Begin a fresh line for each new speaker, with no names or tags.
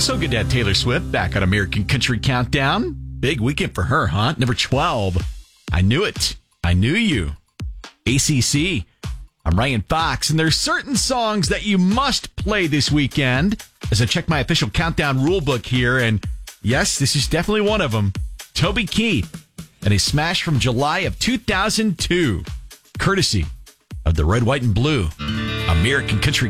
So good to have Taylor Swift back on American Country Countdown. Big weekend for her, huh? Number 12. I knew it. I knew you. ACC. I'm Ryan Fox, and there's certain songs that you must play this weekend. As I check my official countdown rulebook here, and yes, this is definitely one of them. Toby Keith and a smash from July of 2002, courtesy of the Red, White, and Blue American Country